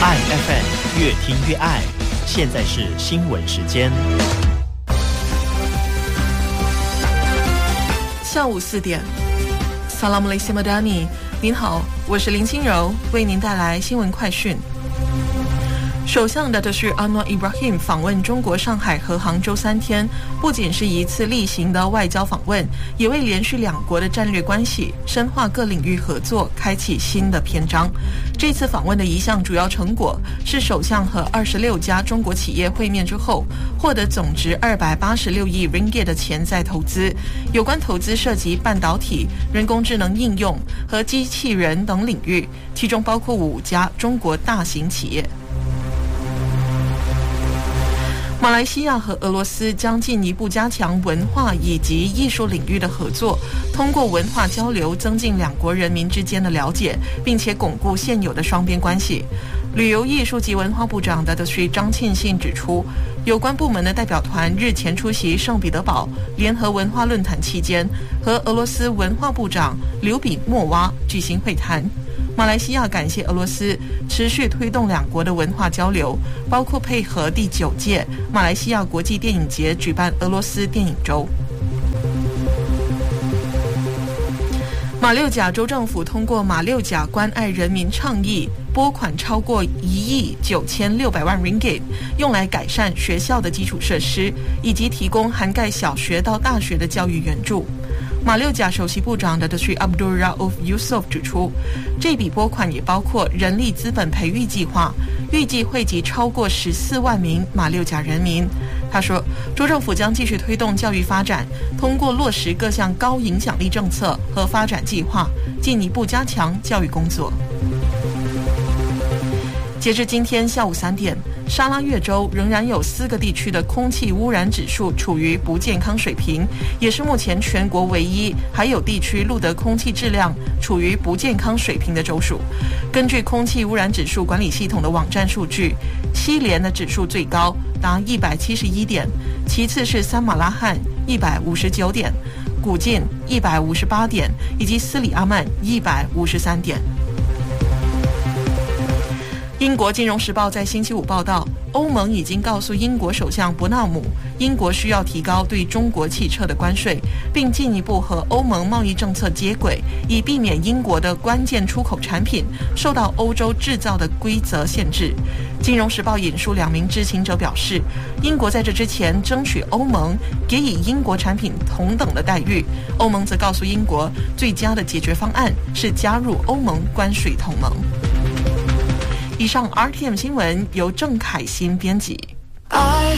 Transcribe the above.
爱 FM 越听越爱，现在是新闻时间。 下午4点 Assalamualaikum Madani， 您好，我是林清柔，为您带来新闻快讯。首相的是Anwar Ibrahim 访问中国上海和杭州3天，不仅是一次例行的外交访问，也为连续两国的战略关系、深化各领域合作开启新的篇章。这次访问的一项主要成果是首相和26家中国企业会面之后，获得总值286亿 ringgit 的潜在投资。有关投资涉及半导体、人工智能应用和机器人等领域，其中包括5家中国大型企业。马来西亚和俄罗斯将进一步加强文化以及艺术领域的合作，通过文化交流增进两国人民之间的了解，并且巩固现有的双边关系。旅游艺术及文化部长的张庆信指出，有关部门的代表团日前出席圣彼得堡联合文化论坛期间，和俄罗斯文化部长刘比莫娃举行会谈。马来西亚感谢俄罗斯持续推动两国的文化交流，包括配合第9届马来西亚国际电影节举办俄罗斯电影周。马六甲州政府通过马六甲关爱人民倡议，拨款超过1亿9600万 ringgit， 用来改善学校的基础设施，以及提供涵盖小学到大学的教育援助。马六甲首席部长的Abdul Rauf Yusof 指出，这笔拨款也包括人力资本培育计划，预计惠及超过14万名马六甲人民。他说，州政府将继续推动教育发展，通过落实各项高影响力政策和发展计划，进一步加强教育工作。截至今天下午3点，沙拉越州仍然有4个地区的空气污染指数处于不健康水平，也是目前全国唯一还有地区录得空气质量处于不健康水平的州属。根据空气污染指数管理系统的网站数据，西连的指数最高达171点，其次是三马拉罕159点，古晋158点，以及斯里阿曼153点。英国金融时报在星期5报道，欧盟已经告诉英国首相伯纳姆，英国需要提高对中国汽车的关税，并进一步和欧盟贸易政策接轨，以避免英国的关键出口产品受到欧洲制造的规则限制。金融时报引述2名知情者表示，英国在这之前争取欧盟给予英国产品同等的待遇，欧盟则告诉英国，最佳的解决方案是加入欧盟关税同盟。以上 RTM 新闻由郑凯欣编辑。